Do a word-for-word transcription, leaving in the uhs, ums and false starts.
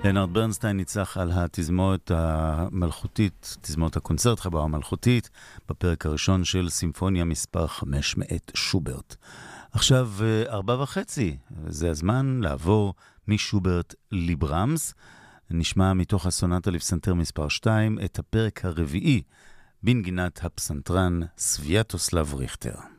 לנרד ברנסטיין ניצח על התזמורת המלכותית, תזמורת הקונצרט חברה המלכותית, בפרק הראשון של סימפוניה מספר חמש מאת שוברט. עכשיו ארבע וחצי, זה הזמן לעבור משוברט לברמס. נשמע מתוך הסונטה לפסנתר מספר שתיים את הפרק הרביעי בנגינת הפסנתרן סוויאטוסלב ריכטר.